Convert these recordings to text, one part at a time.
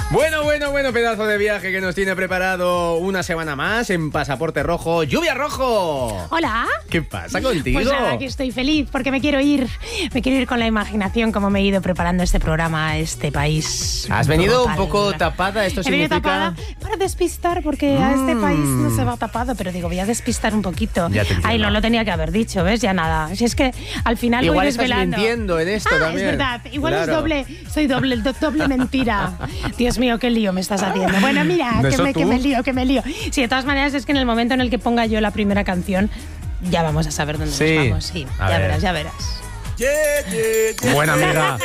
Bueno, pedazo de viaje que nos tiene preparado una semana más en Pasaporte Rojo. ¡Lluvia Rojo! Hola. ¿Qué pasa contigo? Pues nada, que estoy feliz porque me quiero ir con la imaginación como me he ido preparando este programa a este país. ¿Has venido un poco tapada? ¿Esto He venido significa? tapada para despistar porque a este país no se va tapado, pero digo, voy a despistar un poquito. Ya te entiendo. Ay, no lo tenía que haber dicho, ¿ves? Ya nada. Si es que al final Igual voy estás desvelando. mintiendo en esto también. Es verdad. Igual Claro. es doble. Soy doble mentira. Dios mío, qué lío me estás haciendo. Bueno, mira, ¿Eso que tú? me lío. Sí, de todas maneras es que en el momento en el que ponga yo la primera canción ya vamos a saber dónde Sí. nos vamos. Sí, A ver. ya verás. Buena amiga.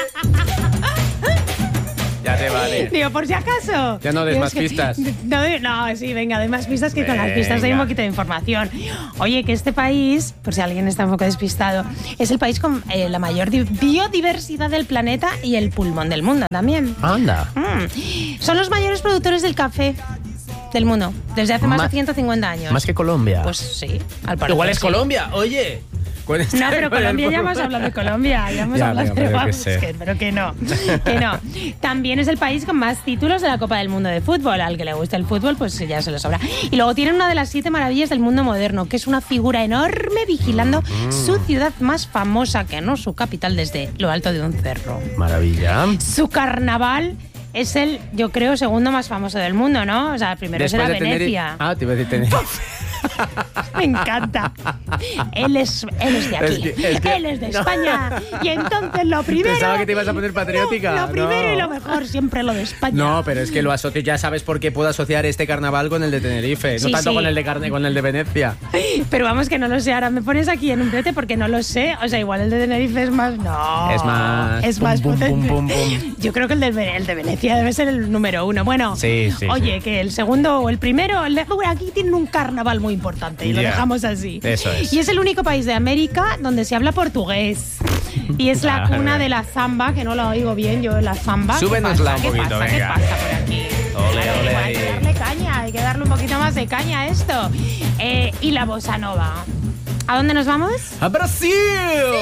Ya te vale. Digo, por si acaso. Ya no des Digo, más es que- pistas. No, sí, venga, doy más pistas que con las pistas doy un Venga. poquito de información. Oye, que este país, por si alguien está un poco despistado, es el país con la mayor biodiversidad del planeta y el pulmón del mundo también. Anda. Son los mayores productores del café del mundo, desde hace más de 150 años. Más que Colombia. Pues sí, al parecer. Igual es sí. Colombia, oye. Con este- No, pero con el Colombia ya pulmón. hemos hablado de Colombia, ya hemos Ya, hablado venga, de pero yo qué sé. pero que no. También es el país con más títulos de la Copa del Mundo de Fútbol. Al que le guste el fútbol, pues ya se lo sobra. Y luego tienen una de las 7 maravillas del mundo moderno, que es una figura enorme vigilando su ciudad más famosa, que no su capital, desde lo alto de un cerro. Maravilla. Su carnaval es el, yo creo, segundo más famoso del mundo, ¿no? O sea, primero será de Venecia. Te iba a decir Tenerife. Me encanta. Él es de aquí. Es que- Él es de España. Y entonces lo primero... Pensaba que te ibas a poner patriótica. No, lo primero No. y lo mejor, siempre lo de España. No, pero es que lo asocio, ya sabes por qué puedo asociar este carnaval con el de Tenerife, no Sí, tanto sí. con el de carne, con el de Venecia. Pero vamos, que no lo sé. Ahora me pones aquí en un brete porque no lo sé. O sea, igual el de Tenerife es más... No. Es más... Es más pum, pum, potente. pum, pum, pum. Yo creo que el de Venecia debe ser el número 1. Bueno, Sí, oye, que el segundo o el primero... Bueno, aquí tienen un carnaval muy importante y lo Ya. dejamos así. Eso es. Y es el único país de América donde se habla portugués. Y es la Claro. cuna de la zamba, que no lo oigo bien yo, la zamba. Súbenosla un ¿Qué poquito, pasa? ¿Qué venga. pasa por aquí? Ole, Claro, ole. hay que darle caña, hay que darle un poquito más de caña a esto. Y la bossa nova. ¿A dónde nos vamos? ¡A Brasil!